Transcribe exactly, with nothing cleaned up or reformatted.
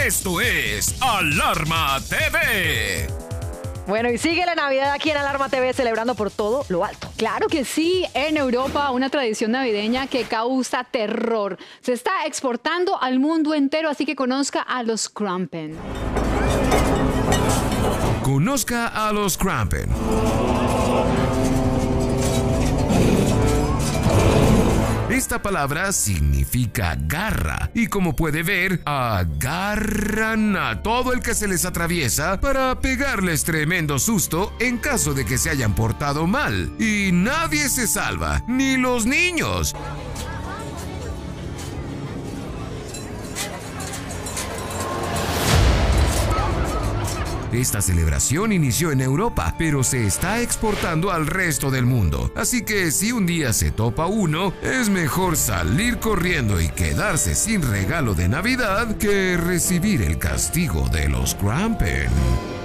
Esto es Alarma T V. Bueno, y sigue la Navidad aquí en Alarma T V celebrando por todo lo alto. Claro que sí, en Europa una tradición navideña que causa terror. Se está exportando al mundo entero, así que conozca a los Krampen. Conozca a los Krampen. Esta palabra significa garra y, como puede ver, agarran a todo el que se les atraviesa para pegarles tremendo susto en caso de que se hayan portado mal. Y nadie se salva, ni los niños. Esta celebración inició en Europa, pero se está exportando al resto del mundo. Así que si un día se topa uno, es mejor salir corriendo y quedarse sin regalo de Navidad que recibir el castigo de los Krampen.